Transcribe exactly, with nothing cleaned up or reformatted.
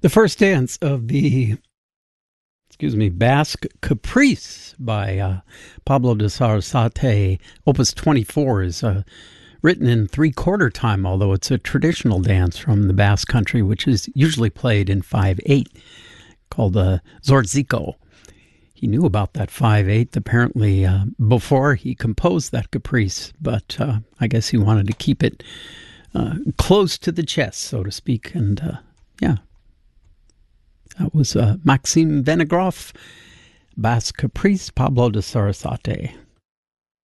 The first dance of the, excuse me, Basque Caprice by uh, Pablo de Sarasate, Opus twenty-four, is uh, written in three-quarter time, although it's a traditional dance from the Basque country, which is usually played in five eight, called the Zortziko. He knew about that five eight apparently uh, before he composed that Caprice, but uh, I guess he wanted to keep it uh, close to the chest, so to speak, and uh, yeah. That was uh, Maxime Venegroff, Basque Caprice, Pablo de Sarasate.